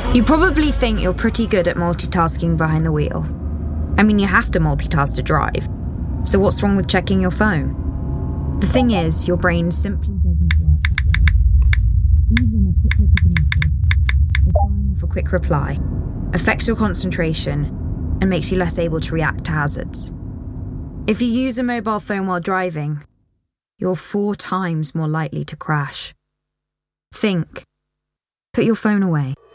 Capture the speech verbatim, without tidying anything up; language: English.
You probably think you're pretty good at multitasking behind the wheel. I mean, you have to multitask to drive. So what's wrong with checking your phone? The thing is, your brain simply doesn't work that way. Even a quick look at a message, or firing off a quick reply, affects your concentration and makes you less able to react to hazards. If you use a mobile phone while driving, you're four times more likely to crash. Think. Put your phone away.